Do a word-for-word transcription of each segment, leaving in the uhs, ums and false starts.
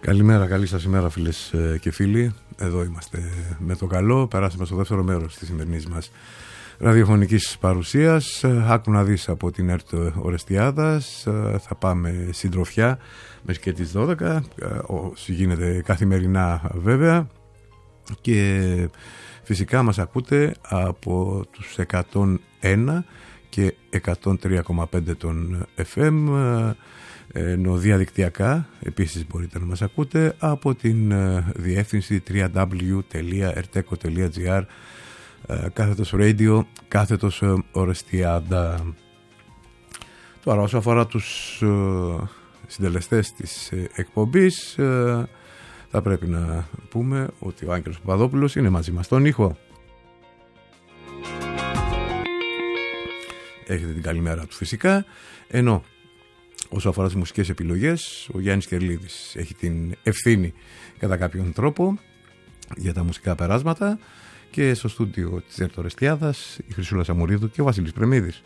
Καλημέρα, καλή σας ημέρα φίλες και φίλοι. Εδώ είμαστε με το καλό. Περάσαμε στο δεύτερο μέρος της σημερινής μας ραδιοφωνικής παρουσίας. Άκου να δεις από την ΕΡΤ Ορεστιάδας. Θα πάμε συντροφιά μέχρι και τις δώδεκα, όσο γίνεται καθημερινά βέβαια. Και φυσικά μας ακούτε από τους εκατόν ένα και εκατόν τρία κόμμα πέντε των εφ εμ, ενώ διαδικτυακά επίσης μπορείτε να μας ακούτε από την διεύθυνση double-u double-u double-u τελεία erteco τελεία gr κάθετος radio, κάθετος Ορεστιάδα. Τώρα, όσο αφορά τους συντελεστές της εκπομπής, θα πρέπει να πούμε ότι ο Άγγελος Παπαδόπουλος είναι μαζί μας στον ήχο. Έχετε την καλημέρα του φυσικά, ενώ όσο αφορά τις μουσικές επιλογές, ο Γιάννης Κερλίδης έχει την ευθύνη κατά κάποιον τρόπο για τα μουσικά περάσματα, και στο στούντιο της ΕΡΤ Ορεστιάδας η Χρυσούλα Σαμουρίδου και ο Βασίλης Πρεμίδης.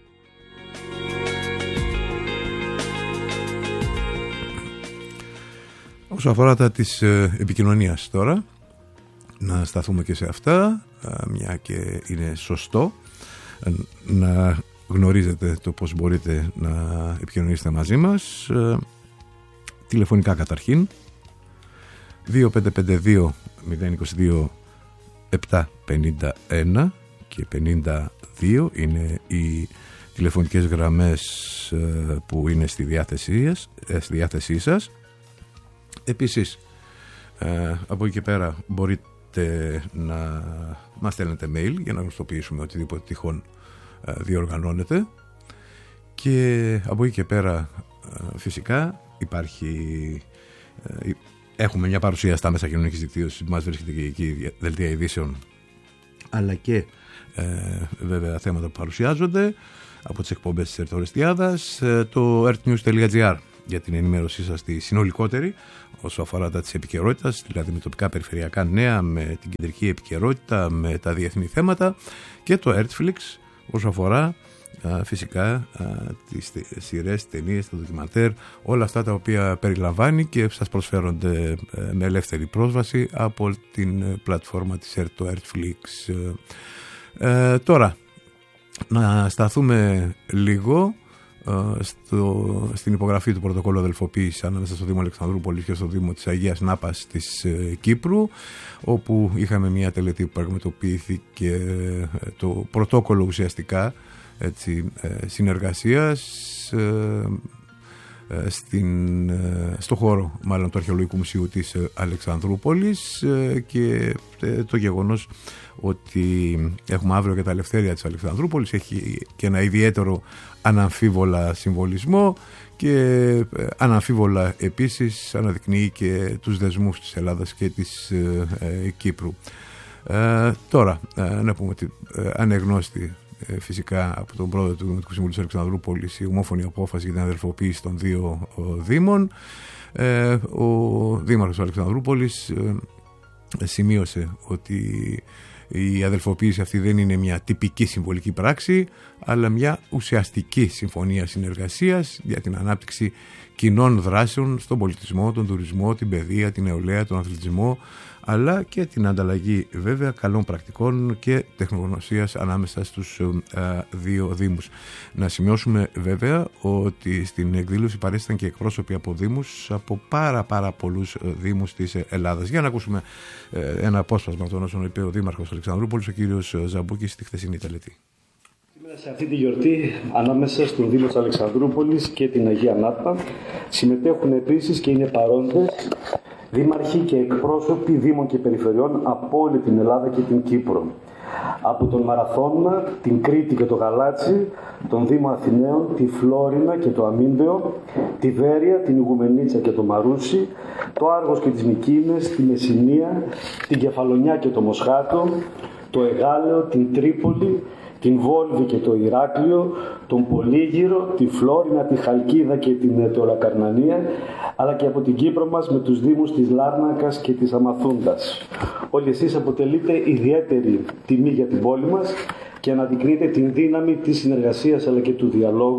Όσο αφορά τα της επικοινωνίας τώρα, να σταθούμε και σε αυτά, μια και είναι σωστό να γνωρίζετε το πώς μπορείτε να επικοινωνήσετε μαζί μας. Τηλεφωνικά καταρχήν δύο πέντε πέντε δύο μηδέν είκοσι δύο επτακόσια πενήντα ένα και πενήντα δύο είναι οι τηλεφωνικές γραμμές που είναι στη διάθεσή, στη διάθεσή σας. Επίσης, από εκεί και πέρα μπορείτε να μας στέλνετε mail για να γνωστοποιήσουμε οτιδήποτε τυχόν διοργανώνεται, και από εκεί και πέρα φυσικά υπάρχει, έχουμε μια παρουσία στα μέσα κοινωνικής δικτύωσης, μας βρίσκεται και εκεί δελτία ειδήσεων, αλλά και ε, βέβαια θέματα που παρουσιάζονται από τις εκπομπές της ΕΡΤ Ορεστιάδας, το ertnews τελεία gr για την ενημέρωσή σας τη συνολικότερη όσο αφορά τα της επικαιρότητας, δηλαδή με τοπικά περιφερειακά νέα, με την κεντρική επικαιρότητα, με τα διεθνή θέματα, και το Ertflix όσο αφορά α, φυσικά α, τις σειρές, ταινίες, τα ντοκιμαντέρ, όλα αυτά τα οποία περιλαμβάνει και σας προσφέρονται α, με ελεύθερη πρόσβαση από την πλατφόρμα της ΕΡΤ, το Ertflix. Ε, τώρα, να σταθούμε λίγο Στο, στην υπογραφή του πρωτοκόλλου αδελφοποίησης ανάμεσα στο Δήμο Αλεξανδρούπολης και στο Δήμο της Αγίας Νάπας της ε, Κύπρου, όπου είχαμε μια τελετή που πραγματοποιήθηκε ε, το πρωτόκολλο ουσιαστικά έτσι, ε, συνεργασίας ε, ε, στην, ε, στο χώρο μάλλον του Αρχαιολογικού Μουσείου της ε, Αλεξανδρούπολης, ε, και ε, το γεγονός ότι έχουμε αύριο και τα ελευθέρια της Αλεξανδρούπολης έχει και ένα ιδιαίτερο αναμφίβολα συμβολισμό, και αναμφίβολα επίσης αναδεικνύει και τους δεσμούς της Ελλάδας και της ε, ε, Κύπρου. Ε, τώρα, ε, να πούμε ότι ε, ανεγνώστη ε, φυσικά από τον πρόεδρο του Δημοτικού Συμβουλίου της Αλεξανδρούπολης η ομόφωνη απόφαση για την αδελφοποίηση των δύο ο, δήμων. Ε, ο Δήμαρχος της Αλεξανδρούπολης ε, σημείωσε ότι η αδελφοποίηση αυτή δεν είναι μια τυπική συμβολική πράξη, αλλά μια ουσιαστική συμφωνία συνεργασίας για την ανάπτυξη κοινών δράσεων στον πολιτισμό, τον τουρισμό, την παιδεία, την νεολαία, τον αθλητισμό, αλλά και την ανταλλαγή βέβαια καλών πρακτικών και τεχνογνωσίας ανάμεσα στους α, δύο δήμους. Να σημειώσουμε βέβαια ότι στην εκδήλωση παρέστηκαν και εκπρόσωποι από δήμους από πάρα πάρα πολλούς δήμους της Ελλάδας. Για να ακούσουμε ε, ένα απόσπασμα των όσων είπε ο Δήμαρχος Αλεξανδρούπολης, ο κύριος Ζαμπούκης, στη χθεσινή τελετή. Σήμερα σε αυτή τη γιορτή ανάμεσα στον Δήμο της Αλεξανδρούπολης και την Αγία Νάπα συμμετέχουν επίσης και είναι παρόντες δήμαρχοι και εκπρόσωποι δήμων και περιφερειών από όλη την Ελλάδα και την Κύπρο. Από τον Μαραθώνα, την Κρήτη και το Γαλάτσι, τον Δήμο Αθηναίων, τη Φλόρινα και το Αμύντεο, τη Βέρεια, την Ιγουμενίτσα και το Μαρούσι, το Άργος και τις Μικίνες, τη Μεσσηνία, την Κεφαλονιά και το Μοσχάτο, το Εγάλεο, την Τρίπολη, την Βόλβη και το Ηράκλειο, τον Πολύγυρο, τη Φλόρινα, τη Χαλκίδα και την Ετωλακαρνανία, αλλά και από την Κύπρο μας με τους δήμους της Λάρνακας και της Αμαθούντας. Όλοι εσείς αποτελείτε ιδιαίτερη τιμή για την πόλη μας και αναδεικνύετε την δύναμη της συνεργασίας αλλά και του διαλόγου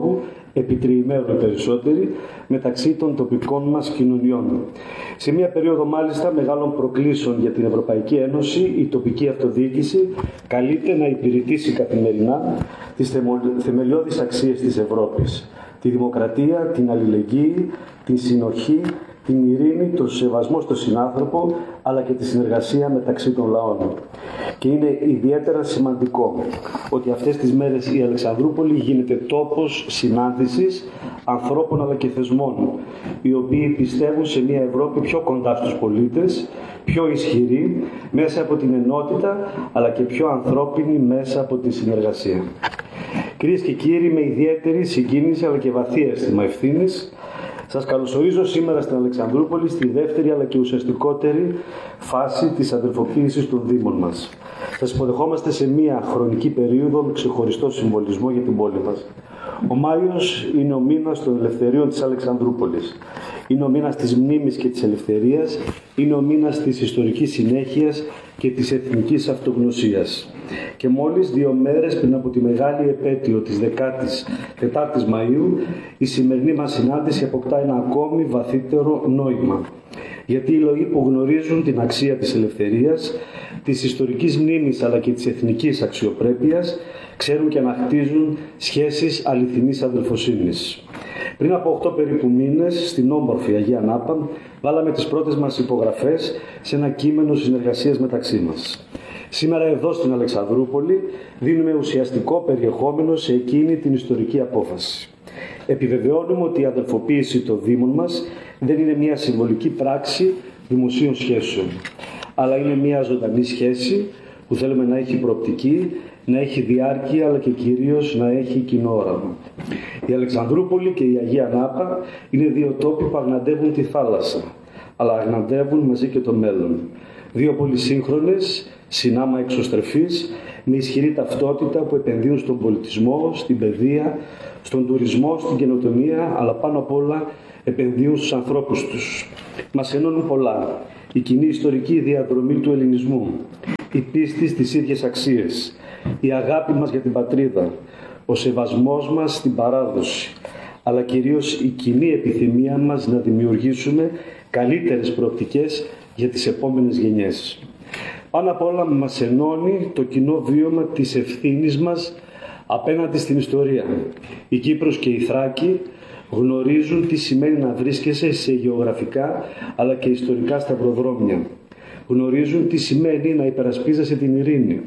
επί τριημέρου περισσότεροι, μεταξύ των τοπικών μας κοινωνιών. Σε μια περίοδο μάλιστα μεγάλων προκλήσεων για την Ευρωπαϊκή Ένωση, η τοπική αυτοδιοίκηση καλείται να υπηρετήσει καθημερινά τις θεμελιώδεις αξίες της Ευρώπης. Τη δημοκρατία, την αλληλεγγύη, την συνοχή, την ειρήνη, τον σεβασμό στον συνάνθρωπο, αλλά και τη συνεργασία μεταξύ των λαών. Και είναι ιδιαίτερα σημαντικό ότι αυτές τις μέρες η Αλεξανδρούπολη γίνεται τόπος συνάντησης ανθρώπων αλλά και θεσμών, οι οποίοι πιστεύουν σε μια Ευρώπη πιο κοντά στους πολίτες, πιο ισχυρή μέσα από την ενότητα, αλλά και πιο ανθρώπινη μέσα από τη συνεργασία. Κυρίες και κύριοι, με ιδιαίτερη συγκίνηση αλλά και βαθύ αίσθημα ευθύνης, σας καλωσορίζω σήμερα στην Αλεξανδρούπολη στη δεύτερη αλλά και ουσιαστικότερη φάση της αδελφοποίησης των Δήμων μας. Σας υποδεχόμαστε σε μία χρονική περίοδο με ξεχωριστό συμβολισμό για την πόλη μας. Ο Μάιος είναι ο μήνας των ελευθερίων της Αλεξανδρούπολης. Είναι ο μήνας της μνήμης και της ελευθερίας. Είναι ο μήνας της ιστορικής συνέχειας και της εθνικής αυτογνωσίας. Και μόλις δύο μέρες πριν από τη μεγάλη επέτειο της δεκάτης τετάρτης Μαΐου, η σημερινή μας συνάντηση αποκτά ένα ακόμη βαθύτερο νόημα. Γιατί οι λαοί που γνωρίζουν την αξία της ελευθερίας, της ιστορικής μνήμης αλλά και της εθνικής αξιοπρέπειας, ξέρουν και ανακτίζουν σχέσεις αληθινής αδελφοσύνης. Πριν από οκτώ περίπου μήνες, στην όμορφη Αγία Νάπα, βάλαμε τις πρώτες μας υπογραφές σε ένα κείμενο συνεργασίας μεταξύ μας. Σήμερα εδώ στην Αλεξανδρούπολη δίνουμε ουσιαστικό περιεχόμενο σε εκείνη την ιστορική απόφαση. Επιβεβαιώνουμε ότι η αδελφοποίηση των Δήμων μας δεν είναι μια συμβολική πράξη δημοσίων σχέσεων, αλλά είναι μια ζωντανή σχέση που θέλουμε να έχει προοπτική, να έχει διάρκεια, αλλά και κυρίως να έχει κοινό όραμα. Η Αλεξανδρούπολη και η Αγία Νάπα είναι δύο τόποι που αγναντεύουν τη θάλασσα, αλλά αγναντεύουν μαζί και το μέλλον. Δύο πολυσύγχρονες, συνάμα εξωστρεφείς, με ισχυρή ταυτότητα που επενδύουν στον πολιτισμό, στην παιδεία, στον τουρισμό, στην καινοτομία, αλλά πάνω απ' όλα επενδύουν στους ανθρώπους τους. Μας ενώνουν πολλά. Η κοινή ιστορική διαδρομή του ελληνισμού, η πίστη στις ίδιες αξίες, η αγάπη μας για την πατρίδα, ο σεβασμός μας στην παράδοση, αλλά κυρίως η κοινή επιθυμία μας να δημιουργήσουμε καλύτερες προοπτικές για τις επόμενες γενιές. Πάνω απ' όλα μας ενώνει το κοινό βίωμα της ευθύνης μας απέναντι στην ιστορία. Η Κύπρος και η Θράκη γνωρίζουν τι σημαίνει να βρίσκεσαι σε γεωγραφικά αλλά και ιστορικά σταυροδρόμια. Γνωρίζουν τι σημαίνει να υπερασπίζεσαι την ειρήνη.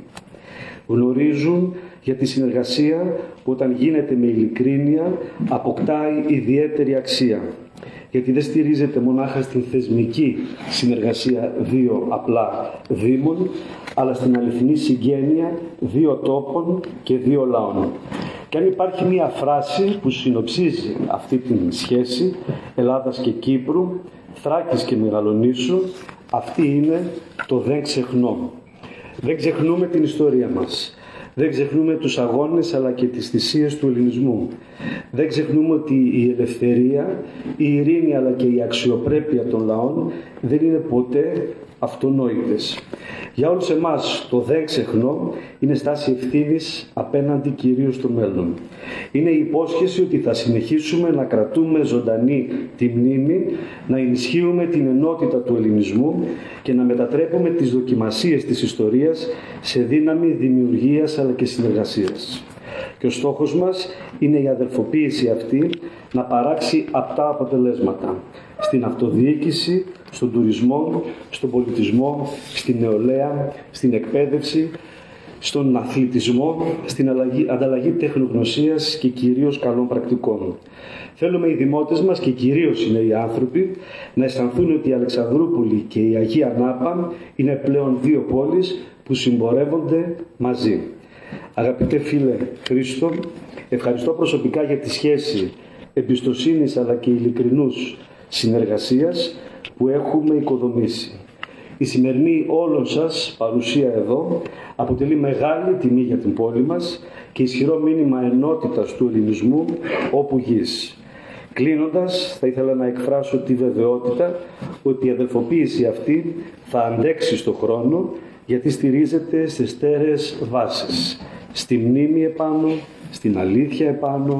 Γνωρίζουν για τη συνεργασία που όταν γίνεται με ειλικρίνεια αποκτάει ιδιαίτερη αξία. Γιατί δεν στηρίζεται μονάχα στην θεσμική συνεργασία δύο απλά δήμων, αλλά στην αληθινή συγγένεια δύο τόπων και δύο λαών. Και αν υπάρχει μία φράση που συνοψίζει αυτή την σχέση Ελλάδας και Κύπρου, Θράκης και Μεγαλονήσου, αυτή είναι το «δεν ξεχνώ». Δεν ξεχνούμε την ιστορία μας. Δεν ξεχνούμε τους αγώνες αλλά και τις θυσίες του ελληνισμού. Δεν ξεχνούμε ότι η ελευθερία, η ειρήνη αλλά και η αξιοπρέπεια των λαών δεν είναι ποτέ αυτονόητες. Για όλους εμάς το «δεν ξεχνώ» είναι στάση ευθύνης απέναντι κυρίως στο μέλλον. Είναι η υπόσχεση ότι θα συνεχίσουμε να κρατούμε ζωντανή τη μνήμη, να ενισχύουμε την ενότητα του ελληνισμού και να μετατρέπουμε τις δοκιμασίες της ιστορίας σε δύναμη δημιουργίας αλλά και συνεργασίας. Και ο στόχος μας είναι η αδελφοποίηση αυτή να παράξει απτά αποτελέσματα στην αυτοδιοίκηση, στον τουρισμό, στον πολιτισμό, στην νεολαία, στην εκπαίδευση, στον αθλητισμό, στην ανταλλαγή τεχνογνωσίας και κυρίως καλών πρακτικών. Θέλουμε οι δημότες μας και κυρίως οι νέοι άνθρωποι να αισθανθούν ότι η Αλεξανδρούπολη και η Αγία Νάπα είναι πλέον δύο πόλεις που συμπορεύονται μαζί. Αγαπητέ φίλε Χρήστο, ευχαριστώ προσωπικά για τη σχέση εμπιστοσύνης αλλά και ειλικρινούς συνεργασίας που έχουμε οικοδομήσει. Η σημερινή όλων σας παρουσία εδώ αποτελεί μεγάλη τιμή για την πόλη μας και ισχυρό μήνυμα ενότητας του ελληνισμού όπου γης. Κλείνοντας, θα ήθελα να εκφράσω τη βεβαιότητα ότι η αδελφοποίηση αυτή θα αντέξει στο χρόνο γιατί στηρίζεται σε στέρεες βάσεις. Στη μνήμη επάνω, στην αλήθεια επάνω,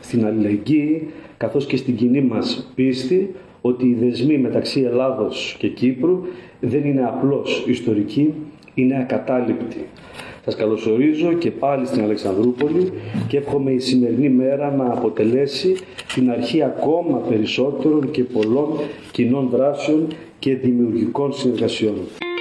στην αλληλεγγύη καθώς και στην κοινή μας πίστη ότι οι δεσμοί μεταξύ Ελλάδος και Κύπρου δεν είναι απλώς ιστορικοί, είναι ακατάληπτοι. Σας καλωσορίζω και πάλι στην Αλεξανδρούπολη και εύχομαι η σημερινή μέρα να αποτελέσει την αρχή ακόμα περισσότερων και πολλών κοινών δράσεων και δημιουργικών συνεργασιών.